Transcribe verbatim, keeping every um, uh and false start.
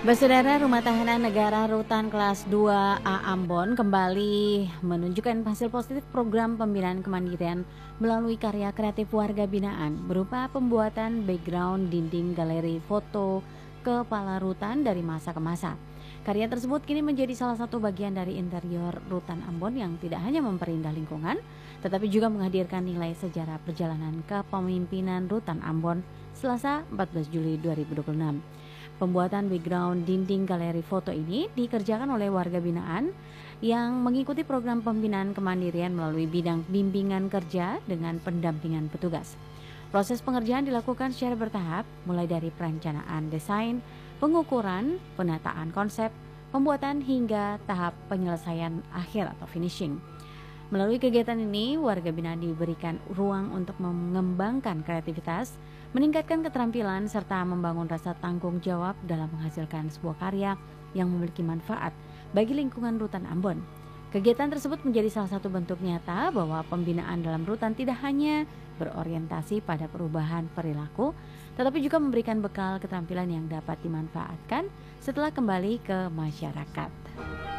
Bersaudara, Rumah Tahanan Negara Rutan Kelas dua A Ambon kembali menunjukkan hasil positif program pembinaan kemandirian melalui karya kreatif warga binaan berupa pembuatan background dinding galeri foto kepala rutan dari masa ke masa. Karya tersebut kini menjadi salah satu bagian dari interior Rutan Ambon yang tidak hanya memperindah lingkungan, tetapi juga menghadirkan nilai sejarah perjalanan kepemimpinan Rutan Ambon Selasa empat belas Juli dua ribu dua puluh enam. Pembuatan background dinding galeri foto ini dikerjakan oleh warga binaan yang mengikuti program pembinaan kemandirian melalui bidang bimbingan kerja dengan pendampingan petugas. Proses pengerjaan dilakukan secara bertahap, mulai dari perencanaan desain, pengukuran, penataan konsep, pembuatan hingga tahap penyelesaian akhir atau finishing. Melalui kegiatan ini, warga binaan diberikan ruang untuk mengembangkan kreativitas, meningkatkan keterampilan, serta membangun rasa tanggung jawab dalam menghasilkan sebuah karya yang memiliki manfaat bagi lingkungan Rutan Ambon. Kegiatan tersebut menjadi salah satu bentuk nyata bahwa pembinaan dalam rutan tidak hanya berorientasi pada perubahan perilaku, tetapi juga memberikan bekal keterampilan yang dapat dimanfaatkan setelah kembali ke masyarakat.